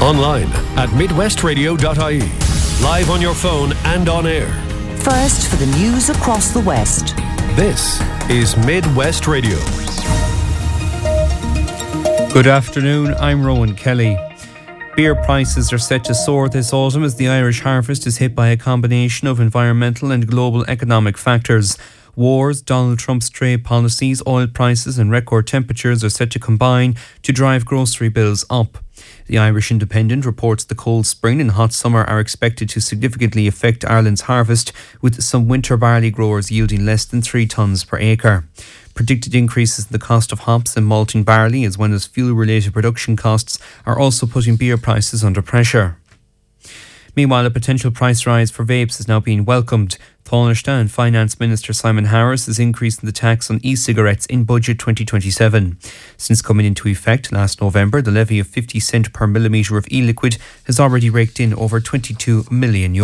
Online at midwestradio.ie. Live on your phone and on air. First for the news across the West. This is Midwest Radio. Good afternoon, I'm Rowan Kelly. Beer prices are set to soar this autumn as the Irish harvest is hit by a combination of environmental and global economic factors. Wars, Donald Trump's trade policies, oil prices and record temperatures are set to combine to drive grocery bills up. The Irish Independent reports the cold spring and hot summer are expected to significantly affect Ireland's harvest, with some winter barley growers yielding less than 3 tonnes per acre. Predicted increases in the cost of hops and malting barley, as well as fuel-related production costs, are also putting beer prices under pressure. Meanwhile, a potential price rise for vapes is now being welcomed. Taoiseach and Finance Minister Simon Harris is increasing the tax on e-cigarettes in Budget 2027. Since coming into effect last November, the levy of 50 cent per millimetre of e-liquid has already raked in over €22 million.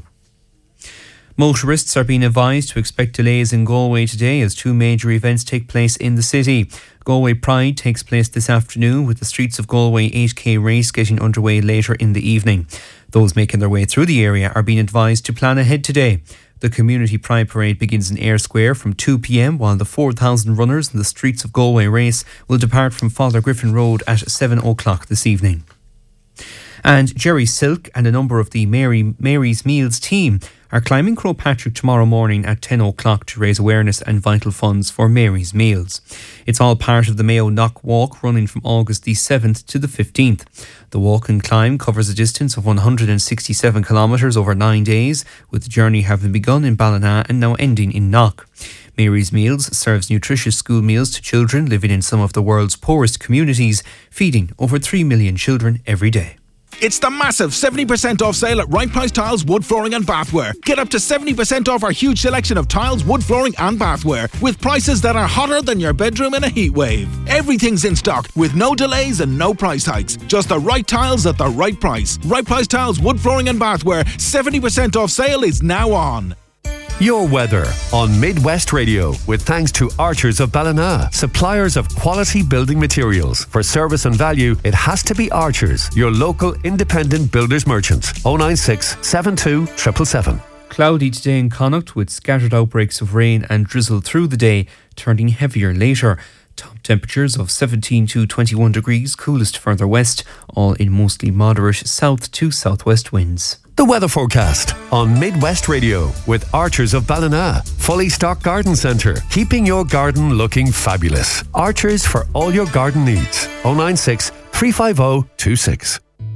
Motorists are being advised to expect delays in Galway today as 2 major events take place in the city. Galway Pride takes place this afternoon, with the Streets of Galway 8K race getting underway later in the evening. Those making their way through the area are being advised to plan ahead today. The Community Pride Parade begins in Ayr Square from 2 p.m, while the 4,000 runners in the Streets of Galway race will depart from Father Griffin Road at 7 o'clock this evening. And Jerry Silk and a number of the Mary's Meals team are climbing Croagh Patrick tomorrow morning at 10 o'clock to raise awareness and vital funds for Mary's Meals. It's all part of the Mayo Knock Walk, running from August the 7th to the 15th. The walk and climb covers a distance of 167 kilometres over 9 days, with the journey having begun in Ballina and now ending in Knock. Mary's Meals serves nutritious school meals to children living in some of the world's poorest communities, feeding over 3 million children every day. It's the massive 70% off sale at Right Price Tiles, Wood Flooring and Bathware. Get up to 70% off our huge selection of tiles, wood flooring and bathware, with prices that are hotter than your bedroom in a heat wave. Everything's in stock with no delays and no price hikes. Just the right tiles at the right price. Right Price Tiles, Wood Flooring and Bathware, 70% off sale is now on. Your weather on Midwest Radio, with thanks to Archers of Ballina, suppliers of quality building materials. For service and value, it has to be Archers, your local independent builders merchant. 096 72 777. Cloudy today in Connacht, with scattered outbreaks of rain and drizzle through the day, turning heavier later. Top temperatures of 17 to 21 degrees, coolest further west, all in mostly moderate south to southwest winds. The weather forecast on Midwest Radio with Archers of Ballina. Fully stocked garden centre, keeping your garden looking fabulous. Archers for all your garden needs. 096 350 26.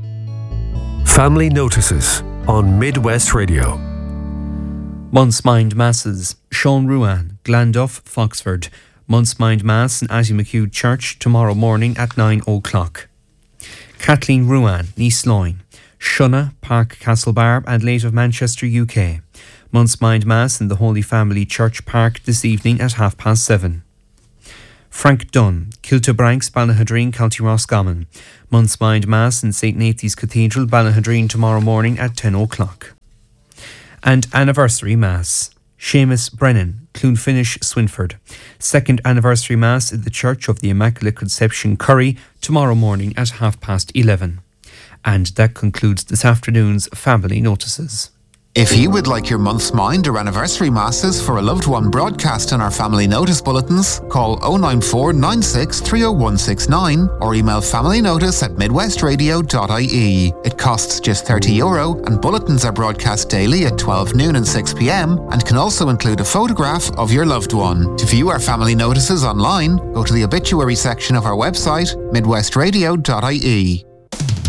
Family notices on Midwest Radio. Monthsmind Masses, Sean Ruan, Glanduff, Foxford. Monthsmind Mass in Atty McHugh Church tomorrow morning at 9 o'clock. Kathleen Ruan, East Loyne. Shunna, Park Castlebar, and Late of Manchester, UK. Monthsmind Mass in the Holy Family Church Park this evening at 7:30. Frank Dunn, Kiltabranks, Ballahadreen, County Roscommon. Monthsmind Mass in St. Nathan's Cathedral, Ballahadreen tomorrow morning at 10 o'clock. And Anniversary Mass. Seamus Brennan, Clonfinish, Swinford. Second Anniversary Mass in the Church of the Immaculate Conception, Curry, tomorrow morning at 11:30. And that concludes this afternoon's Family Notices. If you would like your monthsmind or anniversary masses for a loved one broadcast in our Family Notice bulletins, call 094 96 30169 or email familynotice@midwestradio.ie. It costs just €30 and bulletins are broadcast daily at 12 noon and 6 p.m. and can also include a photograph of your loved one. To view our Family Notices online, go to the obituary section of our website, midwestradio.ie.